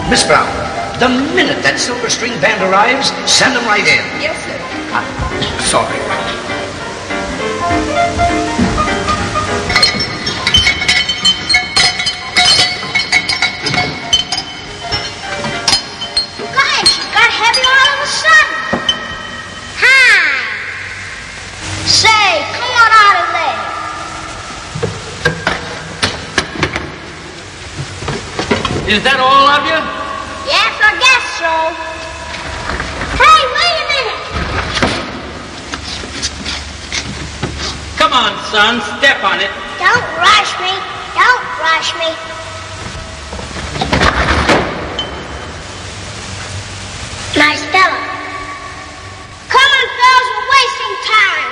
Miss Brown, the minute that Silver String Band arrives, send them right in. Yes, sir. Sorry. Gosh, it got heavy all of a sudden. Hi. Say, come on out of there. Is that all of you? Yes, I guess so. Hey, wait a minute. Come on, son, step on it. Don't rush me. Don't rush me. Nice fella. Come on, fellas, we're wasting time.